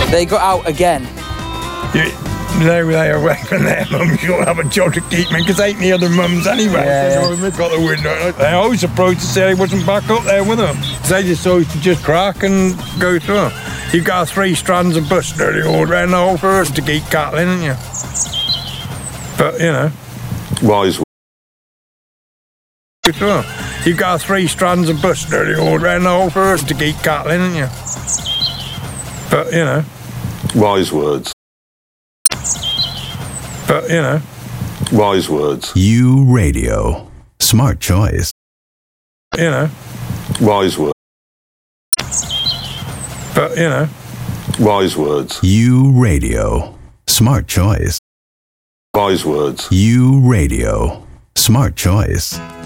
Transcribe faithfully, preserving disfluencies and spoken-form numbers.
They got out again. You, they were there away from their mums. You don't have a job to keep me because they ain't the other mums anyway. Yeah, so yeah. They got the window. They always approached to say they wasn't back up there with them. They just always to just crack and go through. You've got three strands of bush nearly all around the whole forest to keep cattle in, haven't you? But, you know. Wise. You've got three strands of bush nearly all around the whole forest to keep cattle in, haven't you? But, you know. Wise words. But, you know. Wise words. You Radio. Smart choice. You know. Wise words. But, you know. Wise words. You Radio. Smart choice. Wise words. You Radio. Smart choice.